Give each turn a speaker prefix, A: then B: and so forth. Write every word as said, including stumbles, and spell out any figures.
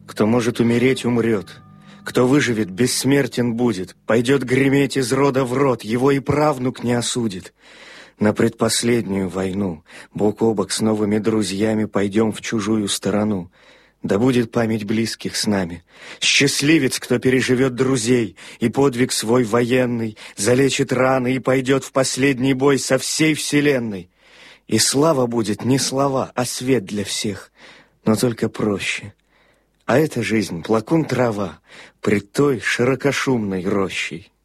A: Кто может умереть, умрет. Кто выживет, бессмертен будет. Пойдет греметь из рода в род, его и правнук не осудит. На предпоследнюю войну бок о бок с новыми друзьями пойдем в чужую сторону. Да будет память близких с нами. Счастливец, кто переживет друзей и подвиг свой военный, залечит раны и пойдет в последний бой со всей вселенной. И слава будет не слова, а свет для всех, но только проще. А эта жизнь плакун трава пред той широкошумной рощей.